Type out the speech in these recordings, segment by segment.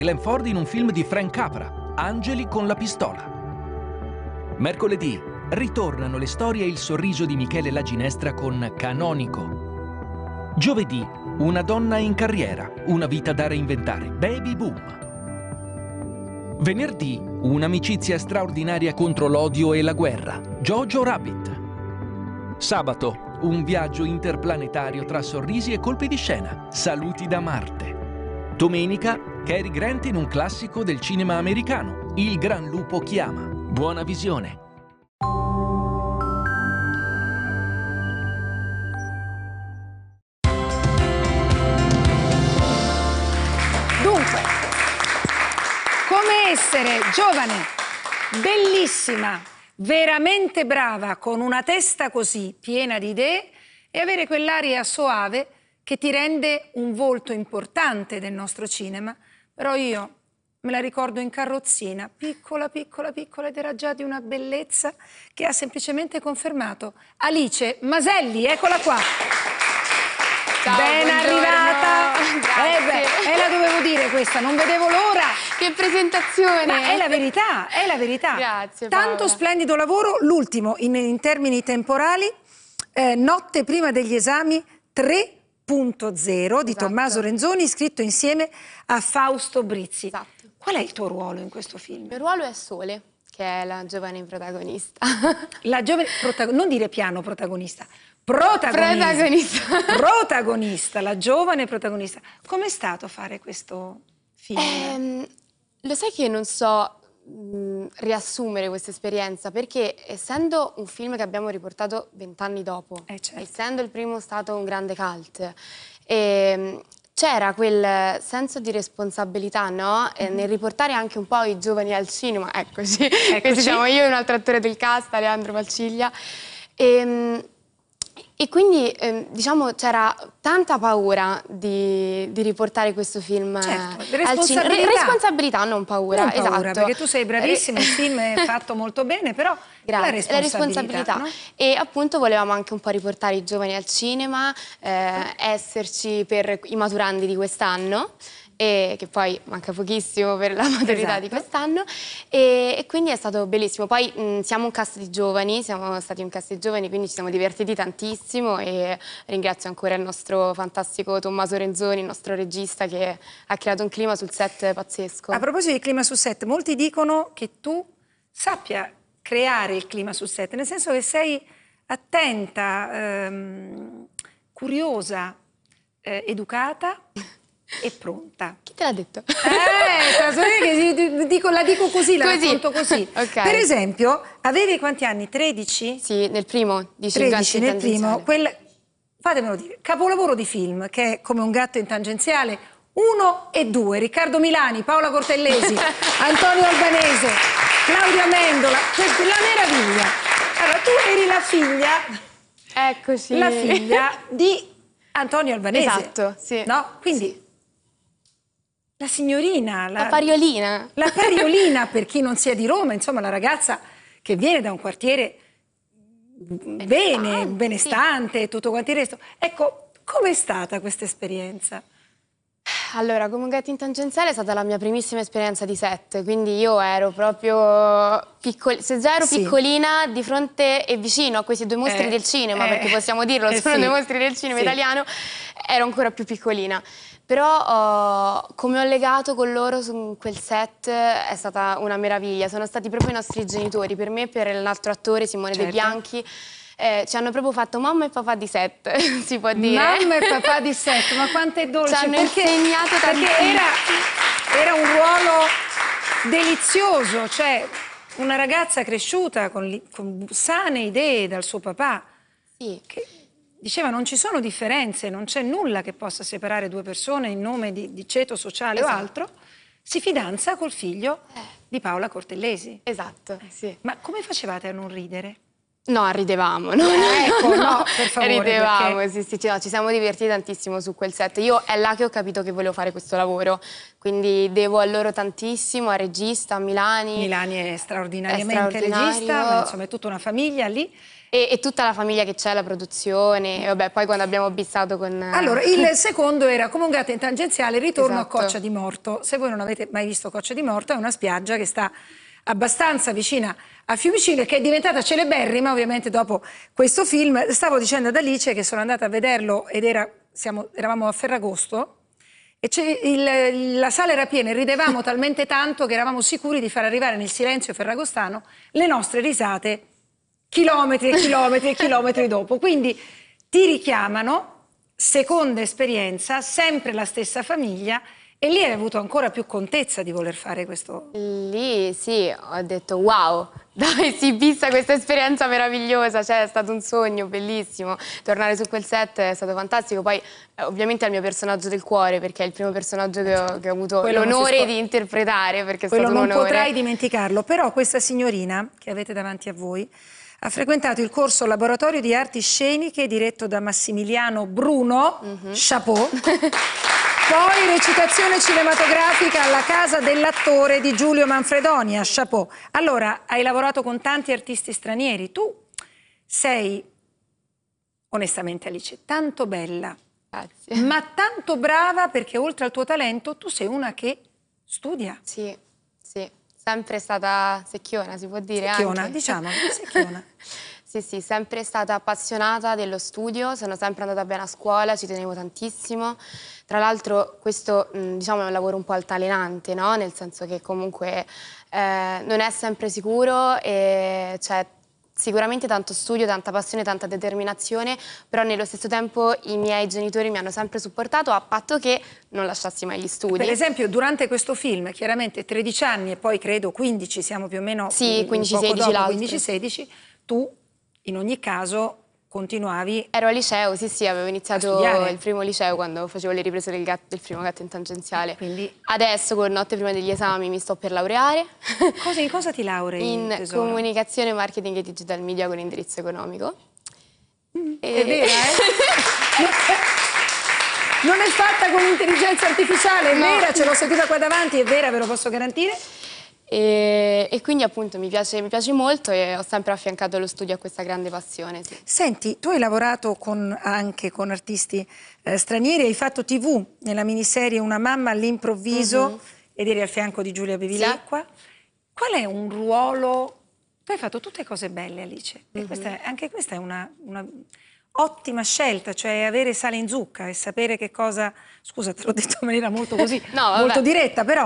Glenn Ford in un film di Frank Capra, Angeli con la pistola. Mercoledì ritornano le storie e il sorriso di Michele La Ginestra con Canonico. Giovedì, una donna in carriera, una vita da reinventare, Baby Boom. Venerdì, un'amicizia straordinaria contro l'odio e la guerra, Jojo Rabbit. Sabato, un viaggio interplanetario tra sorrisi e colpi di scena, Saluti da Marte. Domenica, Cary Grant in un classico del cinema americano, Il Gran Lupo Chiama. Buona visione. Dunque, come essere giovane, bellissima, veramente brava, con una testa così piena di idee e avere quell'aria soave che ti rende un volto importante del nostro cinema. Però io me la ricordo in carrozzina, piccola, piccola, piccola, ed era già di una bellezza che ha semplicemente confermato. Alice Maselli, eccola qua. Ciao, ben arrivata. Grazie. La dovevo dire questa, non vedevo l'ora. Che presentazione! Ma è la verità, è la verità. Grazie, Paola. Tanto splendido lavoro, l'ultimo in termini temporali, Notte prima degli esami 3.0 di Tommaso Renzoni, scritto insieme a Fausto Brizzi. Esatto. Qual è il tuo ruolo in questo film? Il mio ruolo è Sole, che è la giovane protagonista. La giovane non dire piano protagonista. Protagonista, la giovane protagonista. Com'è stato fare questo film? Lo sai che non so riassumere questa esperienza, perché essendo un film che abbiamo riportato 20 anni dopo, Certo. essendo il primo stato un grande cult, c'era quel senso di responsabilità, no? Nel riportare anche un po' i giovani al cinema, eccoci. Questi siamo io e un altro attore del cast, Aleandro Valciglia. E quindi, diciamo, c'era tanta paura di riportare questo film Certo, al cinema. Responsabilità, non paura, Non paura, esatto. perché tu sei bravissima, il film è fatto molto bene, però la responsabilità. No? E appunto volevamo anche un po' riportare i giovani al cinema, esserci per i maturandi di quest'anno, che poi manca pochissimo per la maturità di quest'anno, e quindi è stato bellissimo. Poi siamo un cast di giovani, siamo stati un cast di giovani, quindi ci siamo divertiti tantissimo e ringrazio ancora il nostro fantastico Tommaso Renzoni, il nostro regista, che ha creato un clima sul set pazzesco. A proposito di clima sul set, molti dicono che tu sappia creare il clima sul set, nel senso che sei attenta, curiosa, educata e pronta. Chi te l'ha detto? La dico così, la racconto così. Okay. Per esempio, avevi quanti anni? 13? Sì, nel primo, di 13 nel primo. Fatemelo dire, capolavoro di film, che è Come un gatto in tangenziale, 1 e 2, Riccardo Milani, Paola Cortellesi, Antonio Albanese, Claudia Amendola, la meraviglia. Allora, tu eri la figlia, eccoci, la figlia di Antonio Albanese. Esatto, sì. No? Quindi la signorina, la pariolina. La pariolina, per chi non sia di Roma, insomma, la ragazza che viene da un quartiere benestante, tutto quanto il resto. Ecco, com'è stata questa esperienza? Allora, Come un gatto in tangenziale è stata la mia primissima esperienza di set, quindi io ero proprio piccolina, se già ero piccolina, di fronte e vicino a questi due mostri del cinema, perché possiamo dirlo, sono due mostri del cinema italiano, ero ancora più piccolina. Però come ho legato con loro su quel set è stata una meraviglia, sono stati proprio i nostri genitori, per me e per l'altro attore Simone De Bianchi. Ci hanno proprio fatto mamma e papà di set, si può dire. Mamma e papà di set, ma quanto è dolce. Ci hanno insegnato tantissimo. Perché era un ruolo delizioso, cioè una ragazza cresciuta con sane idee dal suo papà. Sì. Che diceva non ci sono differenze, non c'è nulla che possa separare due persone in nome di ceto sociale o altro. Si fidanza col figlio di Paola Cortellesi. Esatto, sì. Ma come facevate a non ridere? No, ridevamo, no? Ecco, no, per favore. Ridevamo, perché... sì, no, ci siamo divertiti tantissimo su quel set. Io è là che ho capito che volevo fare questo lavoro, quindi devo a loro tantissimo, al regista, a Milani. Milani è straordinariamente regista, ma insomma è tutta una famiglia lì. E tutta la famiglia che c'è, la produzione, e vabbè, poi quando abbiamo bissato con... Allora, il secondo era Come un gatto in tangenziale, ritorno Esatto. a Coccia di Morto. Se voi non avete mai visto Coccia di Morto, è una spiaggia che sta abbastanza vicina a Fiumicino e che è diventata celeberrima ovviamente dopo questo film. Stavo dicendo ad Alice che sono andata a vederlo ed eravamo a Ferragosto e la sala era piena e ridevamo talmente tanto che eravamo sicuri di far arrivare nel silenzio ferragostano le nostre risate chilometri e chilometri e chilometri dopo. Quindi ti richiamano, seconda esperienza, sempre la stessa famiglia. E lì hai avuto ancora più contezza di voler fare questo? Lì sì, ho detto wow, dai, si vista questa esperienza meravigliosa, cioè è stato un sogno bellissimo, tornare su quel set è stato fantastico, poi ovviamente è il mio personaggio del cuore perché è il primo personaggio che ho avuto l'onore di interpretare perché è stato un onore. Quello non potrai dimenticarlo, però questa signorina che avete davanti a voi ha frequentato il corso Laboratorio di Arti Sceniche diretto da Massimiliano Bruno, chapeau. Poi recitazione cinematografica alla Casa dell'Attore di Giulio Manfredonia, chapeau. Allora, hai lavorato con tanti artisti stranieri. Tu sei, onestamente Alice, tanto bella, Grazie. ma tanto brava perché oltre al tuo talento tu sei una che studia. Sì, sì, sempre stata secchiona, si può dire Secchiona, anche. diciamo, secchiona. Sì, sì, sempre stata appassionata dello studio, sono sempre andata bene a scuola, ci tenevo tantissimo. Tra l'altro questo diciamo è un lavoro un po' altalenante, no? Nel senso che comunque non è sempre sicuro e c'è sicuramente tanto studio, tanta passione, tanta determinazione, però nello stesso tempo i miei genitori mi hanno sempre supportato a patto che non lasciassi mai gli studi. Per esempio durante questo film, chiaramente 13 anni e poi credo 15, siamo più o meno sì, 15-16 l'altro. 15-16, tu in ogni caso continuavi... Ero al liceo, sì, sì, avevo iniziato il primo liceo quando facevo le riprese del primo Gatto in tangenziale. Quindi... Adesso, con notte prima degli esami, mi sto per laureare. In cosa ti laurei, in tesoro? comunicazione, marketing e digital media con indirizzo economico. È vera, Non è fatta con intelligenza artificiale, è vera, ce l'ho seduta qua davanti, è vera, ve lo posso garantire. E quindi appunto mi piace molto e ho sempre affiancato lo studio a questa grande passione. Sì. Senti, tu hai lavorato anche con artisti stranieri, hai fatto TV nella miniserie Una mamma all'improvviso ed eri al fianco di Giulia Bevilacqua. Sì. Qual è un ruolo... Tu hai fatto tutte cose belle, Alice, e anche questa è una ottima scelta, cioè avere sale in zucca e sapere che cosa... Scusa, te l'ho detto in maniera molto così, no, molto diretta, però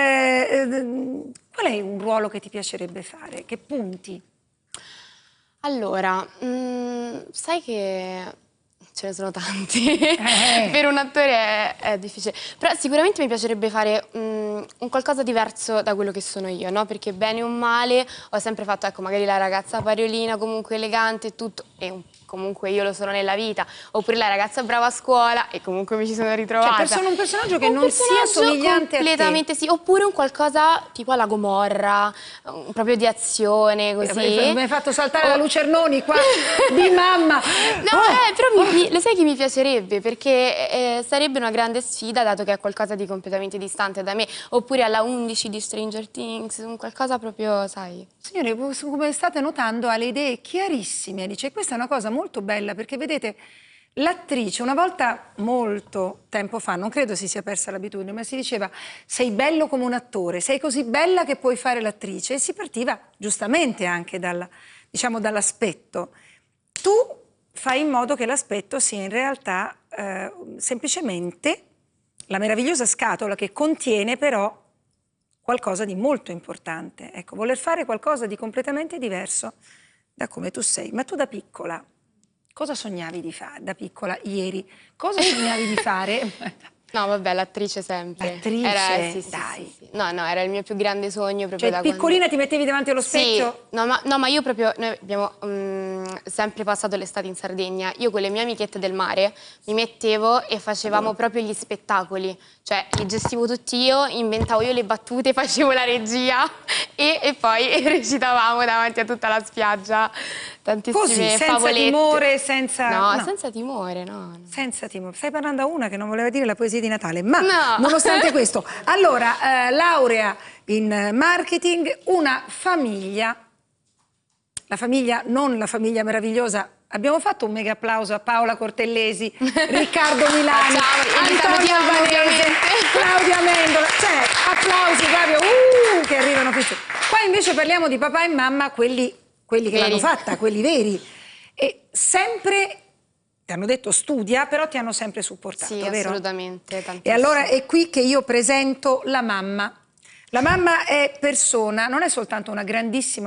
qual è un ruolo che ti piacerebbe fare? Che punti? Allora, sai che ce ne sono tanti, per un attore è difficile, però sicuramente mi piacerebbe fare un qualcosa diverso da quello che sono io, no? Perché bene o male ho sempre fatto, ecco, magari la ragazza pariolina, comunque elegante e tutto, e comunque io lo sono nella vita, oppure la ragazza brava a scuola e comunque mi ci sono ritrovata. Cioè un personaggio che non sia somigliante completamente a te. Sì, oppure un qualcosa tipo alla Gomorra, proprio di azione, così. Mi hai fatto saltare la Lucernoni qua di mamma. No, però lo sai che mi piacerebbe, perché sarebbe una grande sfida, dato che è qualcosa di completamente distante da me, oppure alla 11 di Stranger Things, un qualcosa proprio, sai. Signore, come state notando, ha le idee chiarissime, dice, questa è una cosa molto bella, perché vedete, l'attrice, una volta molto tempo fa, non credo si sia persa l'abitudine, ma si diceva sei bello come un attore, sei così bella che puoi fare l'attrice, e si partiva giustamente anche dall'aspetto. Tu fai in modo che l'aspetto sia in realtà semplicemente la meravigliosa scatola che contiene però qualcosa di molto importante. Ecco, voler fare qualcosa di completamente diverso da come tu sei. Ma tu da piccola, cosa sognavi di fare? Da piccola, ieri, cosa sognavi di fare? No, vabbè, l'attrice sempre. L'attrice? Sì, dai. sì. No, era il mio più grande sogno proprio cioè, da piccolina quando... ti mettevi davanti allo specchio? Sì, no, ma io proprio... Noi abbiamo sempre passato l'estate in Sardegna, io con le mie amichette del mare mi mettevo e facevamo proprio gli spettacoli, cioè li gestivo tutti io, inventavo io le battute, facevo la regia e poi recitavamo davanti a tutta la spiaggia tantissime Così, senza favolette. timore, senza... No, senza timore, no. Senza timore. Stai parlando a una che non voleva dire la poesia di Natale, ma No. nonostante questo. Allora, laurea in marketing, una famiglia, la famiglia, non la famiglia meravigliosa. Abbiamo fatto un mega applauso a Paola Cortellesi, Riccardo Milani, Antonio Albanese, Claudia Mendola, cioè applausi proprio che arrivano qui su. Qua invece parliamo di papà e mamma, quelli che l'hanno fatta, quelli veri. E sempre, ti hanno detto studia, però ti hanno sempre supportato, Sì, vero? assolutamente, tantissimo. E allora è qui che io presento la mamma. La mamma è persona, non è soltanto una grandissima